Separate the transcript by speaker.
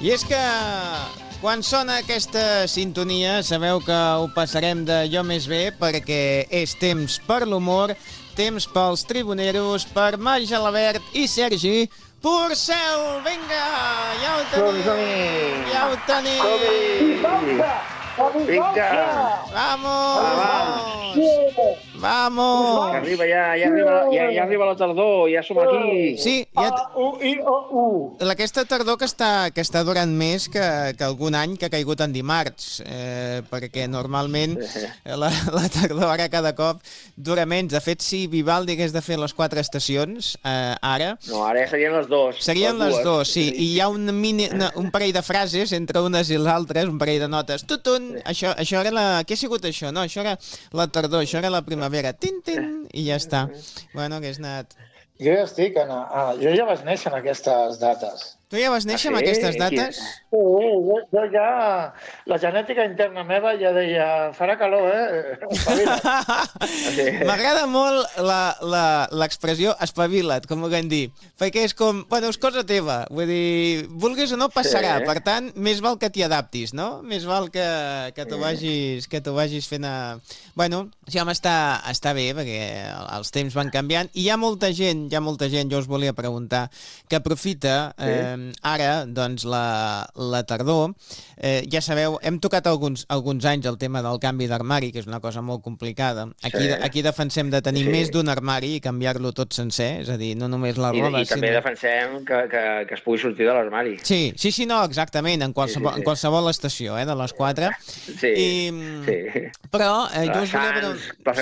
Speaker 1: I és que quan sona aquesta sintonia sabeu que ho passarem d'allò més bé perquè és temps per l'humor, temps pels tribuneros, per Mai Gelabert i Sergi Porcel. Vinga, ja ho tenim, ja ho tenim.
Speaker 2: Vinga!
Speaker 1: Vamos! Vamos!
Speaker 2: Que arriba, ja arriba la tardor, ja som aquí.
Speaker 1: Sí, aquesta tardor que està durant més que algun any que ha caigut en dimarts, perquè normalment la tardor ara cada cop dura menys. De fet, si Vivaldi hagués de fer les 4 estacions, ara...
Speaker 2: No, ara serien les 2.
Speaker 1: Serien les 2, sí. I hi ha un parell de frases entre unes i les altres, un parell de notes. Tutun! Això era la... Què ha sigut això? No, això era la tardor, això era la primavera. Tin, tin, i ja està. Bueno, hagués anat...
Speaker 3: Jo ja estic jo ja vaig néixer en aquestes dates.
Speaker 1: Tu ja vas néixer amb aquestes dates?
Speaker 3: Sí, jo ja... La genètica interna meva ja deia, farà calor, espavila't.
Speaker 1: M'agrada molt l'expressió espavila't, com ho vam dir. Perquè és com, bueno, és cosa teva. Vull dir, vulguis o no, passarà. Per tant, més val que t'hi adaptis, no? Més val que t'ho vagis fent a... Bueno, sí, home, està bé, perquè els temps van canviant. I hi ha molta gent, jo us volia preguntar, que aprofita... Ara, doncs, la tardor, ja sabeu, hem tocat alguns anys el tema del canvi d'armari, que és una cosa molt complicada. Aquí defensem de tenir més d'un armari i canviar-lo tot sencer, és a dir, no només la roba...
Speaker 2: I també defensem que es pugui sortir de l'armari.
Speaker 1: Sí, no, exactament, en qualsevol estació, de les 4.
Speaker 2: Sí.
Speaker 1: Però jo us volia...
Speaker 2: Per